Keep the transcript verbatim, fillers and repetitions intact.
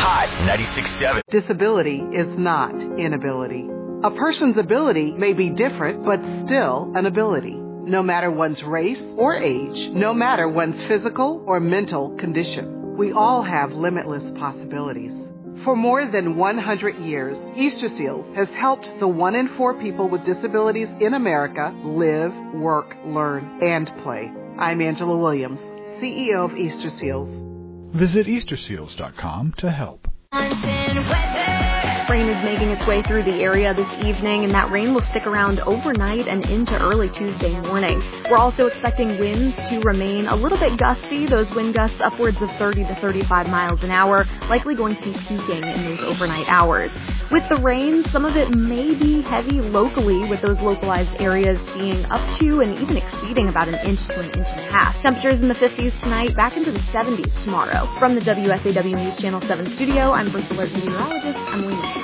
Hot ninety-six point seven. Disability is not inability. A person's ability may be different, but still an ability. No matter one's race or age, no matter one's physical or mental condition, we all have limitless possibilities. For more than one hundred years, Easter Seals has helped the one in four people with disabilities in America live, work, learn, and play. I'm Angela Williams, C E O of Easter Seals. Visit Easter Seals dot com to help. Rain is making its way through the area this evening, and that rain will stick around overnight and into early Tuesday morning. We're also expecting winds to remain a little bit gusty, those wind gusts upwards of thirty to thirty-five miles an hour, likely going to be peaking in those overnight hours. With the rain, some of it may be heavy locally, with those localized areas seeing up to and even exceeding about an inch to an inch and a half. Temperatures in the fifties tonight, back into the seventies tomorrow. From the W S A W News Channel seven studio, I'm Bristol meteorologist Emily Nick.